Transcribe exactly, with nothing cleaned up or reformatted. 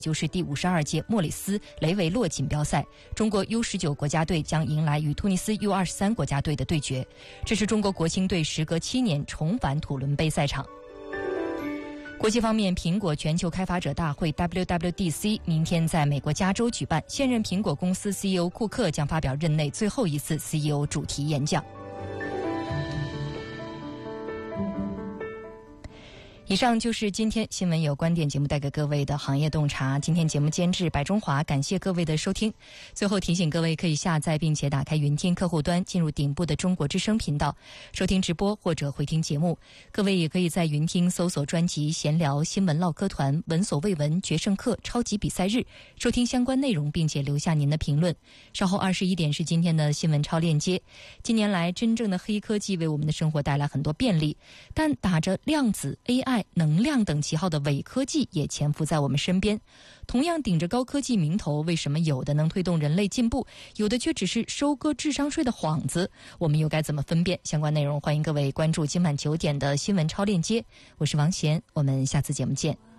就是第五十二届莫里斯雷维洛锦标赛，中国 U 十九 国家队将迎来与突尼斯 U 二十三 国家队的对决。这是中国国青队时隔七年重返土伦杯赛场。国际方面，苹果全球开发者大会 W W D C 明天在美国加州举办，现任苹果公司 C E O 库克将发表任内最后一次 C E O 主题演讲。以上就是今天新闻有观点节目带给各位的行业洞察。今天节目监制白中华，感谢各位的收听。最后提醒各位可以下载并且打开云听客户端，进入顶部的中国之声频道收听直播或者回听节目。各位也可以在云听搜索专辑闲聊新闻唠嗑团闻所未闻决胜课超级比赛日，收听相关内容并且留下您的评论。稍后二十一点是今天的新闻超链接。近年来真正的黑科技为我们的生活带来很多便利，但打着量子 A I能量等旗号的伪科技也潜伏在我们身边。同样顶着高科技名头，为什么有的能推动人类进步，有的却只是收割智商税的幌子？我们又该怎么分辨？相关内容欢迎各位关注今晚九点的新闻超链接。我是王贤，我们下次节目见。